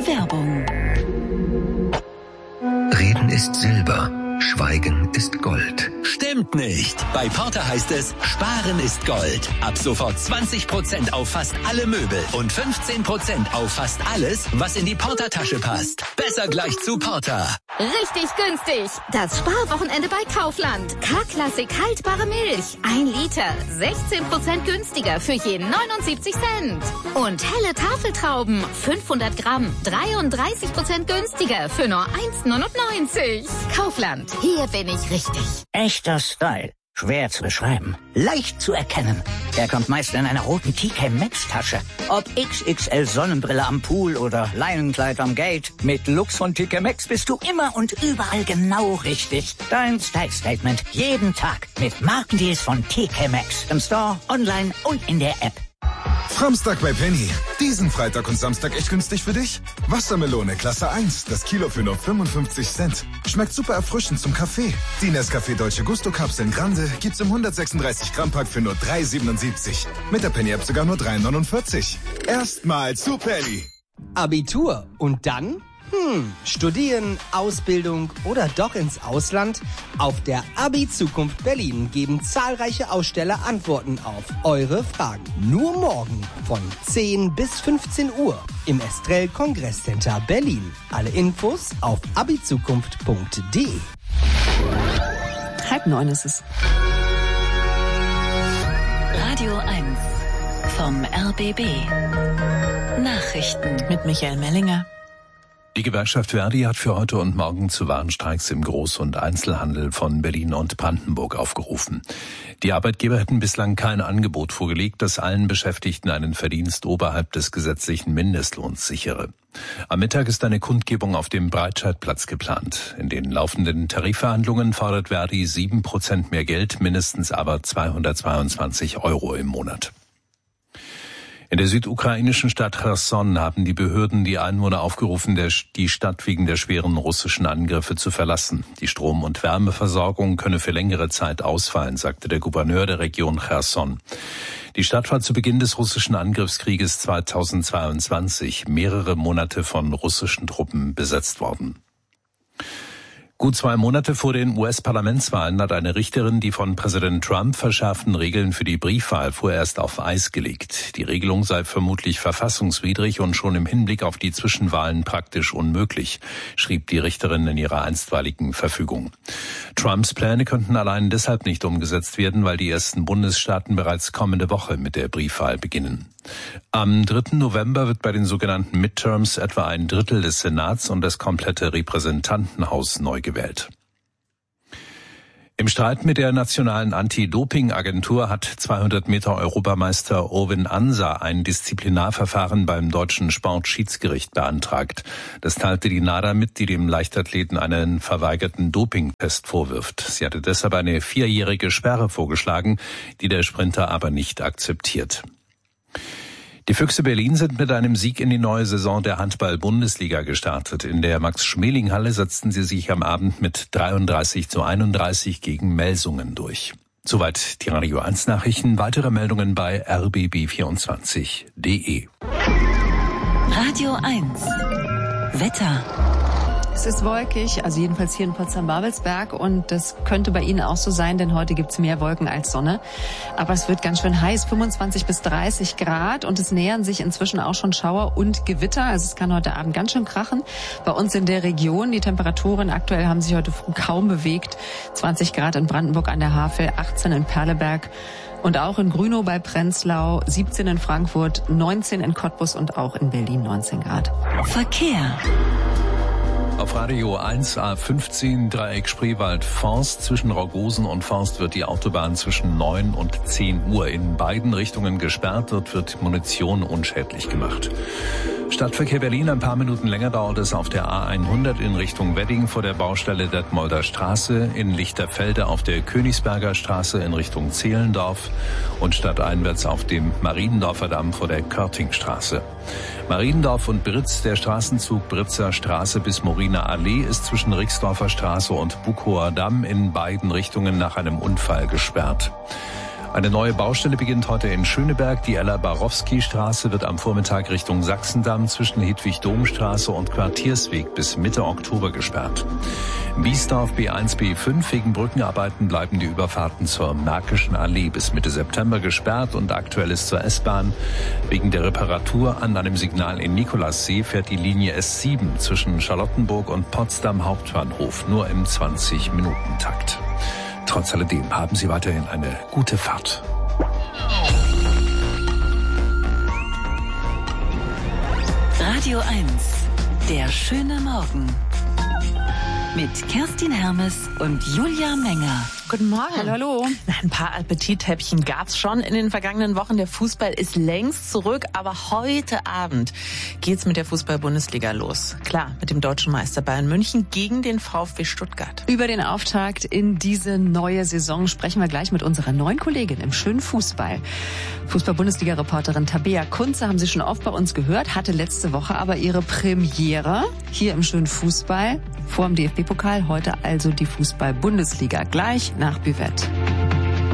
Werbung. Reden ist Silber, Schweigen ist Gold. Stimmt nicht. Bei Porter heißt es, Sparen ist Gold. Ab sofort 20% auf fast alle Möbel und 15% auf fast alles, was in die Porter-Tasche passt. Besser gleich zu Porter. Richtig günstig. Das Sparwochenende bei Kaufland. K-Klassik haltbare Milch. 1 Liter. 16% günstiger für je 79 Cent. Und helle Tafeltrauben. 500 Gramm. 33% günstiger für nur 1,99. Kaufland. Hier bin ich richtig. Echter Style. Schwer zu beschreiben. Leicht zu erkennen. Er kommt meist in einer roten TK Maxx Tasche. Ob XXL Sonnenbrille am Pool oder Leinenkleid am Gate. Mit Looks von TK Maxx bist du immer und überall genau richtig. Dein Style Statement. Jeden Tag. Mit Markendeals von TK Maxx. Im Store, online und in der App. Samstag bei Penny. Diesen Freitag und Samstag echt günstig für dich? Wassermelone Klasse 1, das Kilo für nur 55 Cent. Schmeckt super erfrischend zum Kaffee. Die Nescafé Dolce Gusto Kapseln Grande gibt's im 136 Gramm Pack für nur 3,77. Mit der Penny App sogar nur 3,49. Erstmal zu Penny. Abitur und dann? Studieren, Ausbildung oder doch ins Ausland? Auf der Abi-Zukunft Berlin geben zahlreiche Aussteller Antworten auf eure Fragen. Nur morgen von 10 bis 15 Uhr im Estrell Kongresscenter Berlin. Alle Infos auf abizukunft.de. 8:30 ist es. Radio 1 vom RBB. Nachrichten mit Michael Mellinger. Die Gewerkschaft Verdi hat für heute und morgen zu Warnstreiks im Groß- und Einzelhandel von Berlin und Brandenburg aufgerufen. Die Arbeitgeber hätten bislang kein Angebot vorgelegt, das allen Beschäftigten einen Verdienst oberhalb des gesetzlichen Mindestlohns sichere. Am Mittag ist eine Kundgebung auf dem Breitscheidplatz geplant. In den laufenden Tarifverhandlungen fordert Verdi 7% mehr Geld, mindestens aber 222 € im Monat. In der südukrainischen Stadt Cherson haben die Behörden die Einwohner aufgerufen, die Stadt wegen der schweren russischen Angriffe zu verlassen. Die Strom- und Wärmeversorgung könne für längere Zeit ausfallen, sagte der Gouverneur der Region Cherson. Die Stadt war zu Beginn des russischen Angriffskrieges 2022 mehrere Monate von russischen Truppen besetzt worden. Gut 2 Monate vor den US-Parlamentswahlen hat eine Richterin die von Präsident Trump verschärften Regeln für die Briefwahl vorerst auf Eis gelegt. Die Regelung sei vermutlich verfassungswidrig und schon im Hinblick auf die Zwischenwahlen praktisch unmöglich, schrieb die Richterin in ihrer einstweiligen Verfügung. Trumps Pläne könnten allein deshalb nicht umgesetzt werden, weil die ersten Bundesstaaten bereits kommende Woche mit der Briefwahl beginnen. Am 3. November wird bei den sogenannten Midterms etwa ein Drittel des Senats und das komplette Repräsentantenhaus neu gewählt. Im Streit mit der nationalen Anti-Doping-Agentur hat 200-Meter-Europameister Ovin Ansa ein Disziplinarverfahren beim deutschen Sportschiedsgericht beantragt. Das teilte die NADA mit, die dem Leichtathleten einen verweigerten Dopingtest vorwirft. Sie hatte deshalb eine 4-jährige Sperre vorgeschlagen, die der Sprinter aber nicht akzeptiert. Die Füchse Berlin sind mit einem Sieg in die neue Saison der Handball-Bundesliga gestartet. In der Max-Schmeling-Halle setzten sie sich am Abend mit 33:31 gegen Melsungen durch. Soweit die Radio 1 Nachrichten. Weitere Meldungen bei rbb24.de. Radio 1 Wetter. Es ist wolkig, also jedenfalls hier in Potsdam-Babelsberg, und das könnte bei Ihnen auch so sein, denn heute gibt's mehr Wolken als Sonne. Aber es wird ganz schön heiß, 25 bis 30 Grad, und es nähern sich inzwischen auch schon Schauer und Gewitter. Also es kann heute Abend ganz schön krachen. Bei uns in der Region, die Temperaturen aktuell haben sich heute früh kaum bewegt. 20 Grad in Brandenburg an der Havel, 18 in Perleberg und auch in Grünow bei Prenzlau, 17 in Frankfurt, 19 in Cottbus und auch in Berlin 19 Grad. Verkehr. Auf Radio 1 A15 Dreieck Spreewald-Forst. Zwischen Raugosen und Forst wird die Autobahn zwischen 9 und 10 Uhr in beiden Richtungen gesperrt. Dort wird Munition unschädlich gemacht. Stadtverkehr Berlin, ein paar Minuten länger dauert es auf der A100 in Richtung Wedding vor der Baustelle Detmolder Straße, in Lichterfelde auf der Königsberger Straße in Richtung Zehlendorf und stadteinwärts auf dem Mariendorfer Damm vor der Körtingstraße. Mariendorf und Britz, der Straßenzug Britzer Straße bis Moriner Allee ist zwischen Rixdorfer Straße und Buchhoher Damm in beiden Richtungen nach einem Unfall gesperrt. Eine neue Baustelle beginnt heute in Schöneberg. Die Ella-Barowski-Straße wird am Vormittag Richtung Sachsendamm zwischen Hedwig-Domstraße und Quartiersweg bis Mitte Oktober gesperrt. Biesdorf B1, B5. Wegen Brückenarbeiten bleiben die Überfahrten zur Märkischen Allee bis Mitte September gesperrt und aktuell ist zur S-Bahn. Wegen der Reparatur an einem Signal in Nikolassee fährt die Linie S7 zwischen Charlottenburg und Potsdam Hauptbahnhof nur im 20-Minuten-Takt. Trotz alledem haben Sie weiterhin eine gute Fahrt. Radio 1, der schöne Morgen. Mit Kerstin Hermes und Julia Menger. Guten Morgen. Hallo. Ein paar Appetithäppchen gab's schon in den vergangenen Wochen. Der Fußball ist längst zurück, aber heute Abend geht's mit der Fußball-Bundesliga los. Klar, mit dem deutschen Meister Bayern München gegen den VfB Stuttgart. Über den Auftakt in diese neue Saison sprechen wir gleich mit unserer neuen Kollegin im schönen Fußball. Fußball-Bundesliga-Reporterin Tabea Kunze haben Sie schon oft bei uns gehört, hatte letzte Woche aber ihre Premiere hier im schönen Fußball vor dem DFB-Pokal. Heute also die Fußball-Bundesliga. Gleich nach Buvette.